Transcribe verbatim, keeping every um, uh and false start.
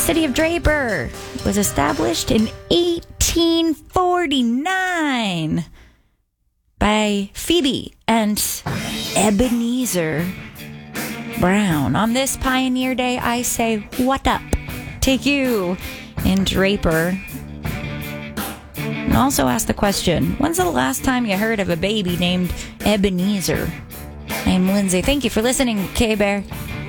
city of Draper was established in eighteen forty-nine by Phoebe and Ebenezer Brown. On this Pioneer Day, I say, what up? Take you in Draper. And also ask the question, when's the last time you heard of a baby named Ebenezer? I'm Lindsay. Thank you for listening, K-Bear.